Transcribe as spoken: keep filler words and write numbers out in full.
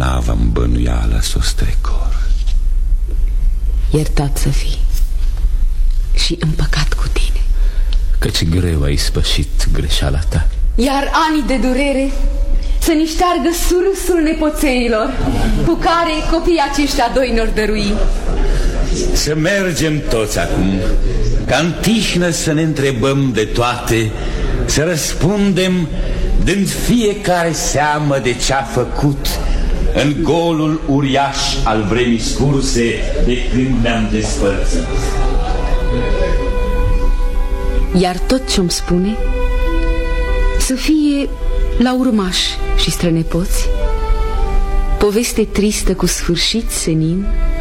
n-aveam bănuială să o strecor. Iertat să fii și împăcat cu tine, căci greu ai spășit greșeala ta. iar anii de durere să ni șteargă surâsul nepoțeilor cu care copiii aceștia doi n-or dărui. Să mergem toți acum, ca în tihnă să ne întrebăm de toate, să răspundem dând fiecare seamă de ce-a făcut în golul uriaș al vremii scurse de când ne-am despărțit. Iar tot ce-mi spune să fie la urmași și strănepoți, poveste tristă cu sfârșit senin,